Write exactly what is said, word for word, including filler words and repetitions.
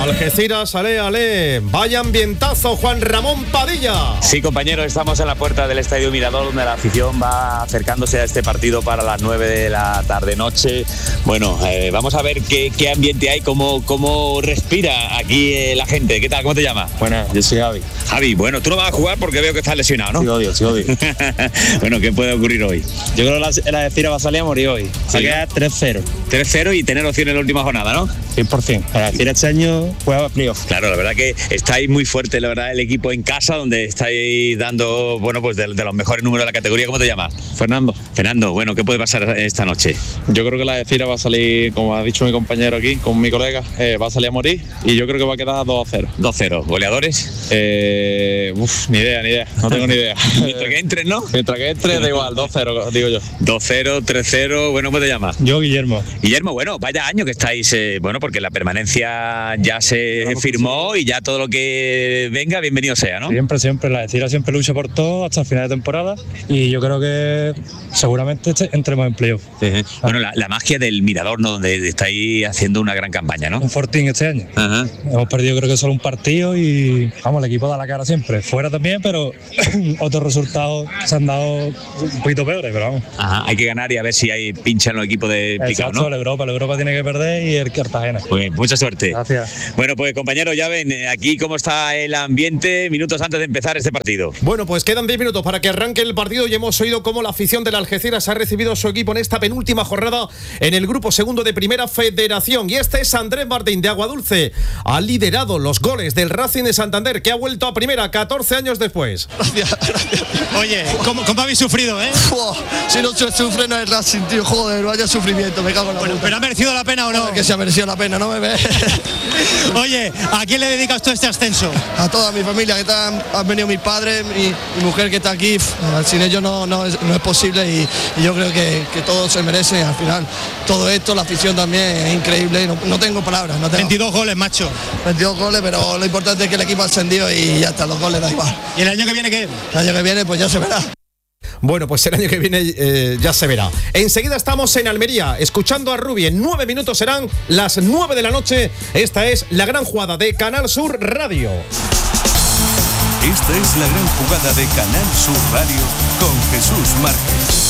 Algeciras, ale, ale. Vaya ambientazo, Juan Ramón Padilla. Sí, compañeros, estamos en la puerta del Estadio Mirador, donde la afición va acercándose a este partido para las nueve de la tarde-noche. Bueno, eh, vamos a ver qué, qué ambiente hay, cómo, cómo respira aquí eh, la gente. ¿Qué tal? ¿Cómo te llamas? Bueno, yo soy Javi. Javi, bueno, tú no vas a jugar porque veo que estás lesionado, ¿no? Sí, odio, sí, odio. Bueno, ¿qué puede ocurrir hoy? Yo creo que la, la Algeciras va a salir a morir hoy. Va a quedar tres cero. tres cero y tener opción en la última jornada, ¿no? cien por ciento. La Algeciras este año juega playoff. Claro, la verdad que estáis muy fuerte, la verdad, el equipo en casa, donde estáis dando, bueno, pues de, de los mejores números de la categoría. ¿Cómo te llamas? Fernando. Fernando, bueno, ¿qué puede pasar esta noche? Yo creo que la Algeciras va a salir, como ha dicho mi compañero aquí, con mi colega, eh, va a salir a morir y yo creo que va a quedar dos a cero. dos cero. ¿Goleadores? Eh, uf, ni idea, ni idea. No tengo ni idea. Mientras que entres, ¿no? Mientras que entre, da igual, dos cero, digo yo. dos cero, tres cero, bueno, ¿cómo te llamas? Yo, Guillermo. Guillermo, bueno, vaya año que estáis, eh, bueno, porque la permanencia ya se claro, firmó sí. Y ya todo lo que venga, bienvenido sea, ¿no? Siempre, siempre, la Algeciras siempre lucha por todo hasta el final de temporada y yo creo que seguramente entremos en playoff. Sí, sí. Bueno, la, la magia del Mirador, ¿no? Donde estáis haciendo una gran campaña, ¿no? Un fortín este año. Ajá. Hemos perdido creo que solo un partido y, vamos, el equipo da la cara siempre. Fuera también, pero otros resultados se han dado un poquito peores, pero vamos. Ajá, hay que ganar y a ver si hay pincha en los equipos de picado, ¿no? La Europa, la Europa tiene que perder y el Cartagena. Pues mucha suerte. Gracias. Bueno, pues compañeros, ya ven aquí cómo está el ambiente minutos antes de empezar este partido. Bueno, pues quedan diez minutos para que arranque el partido y hemos oído cómo la afición del Algeciras ha recibido a su equipo en esta penúltima jornada en el grupo segundo de Primera Federación. Y este es Andrés Martín de Aguadulce. Ha liderado los goles del Racing de Santander, que ha vuelto a Primera catorce años después. Gracias, gracias. Oye, ¿cómo, cómo habéis sufrido, eh? Oh, si no se sufre no es Racing, tío, joder, vaya sufrimiento, me cago en la bueno, puta. ¿Pero ha merecido la pena o no? Que se ha merecido la pena, no me ves. Oye, ¿a quién le dedicas tú este ascenso? A toda mi familia, que están, han venido mis padres, mi, mi mujer que está aquí, sin ellos no, no, es, no es posible y, y yo creo que, que todo se merece al final. Todo esto, la afición también es increíble, no, no tengo palabras. No tengo. veintidós goles, macho. veintidós goles, pero lo importante es que el equipo ha ascendido y ya está, los goles da igual. ¿Y el año que viene qué? El año que viene pues ya se verá. Bueno, pues el año que viene eh, ya se verá. Enseguida estamos en Almería, escuchando a Rubi. En nueve minutos serán las nueve de la noche. Esta es la gran jugada de Canal Sur Radio. Esta es la gran jugada de Canal Sur Radio con Jesús Márquez.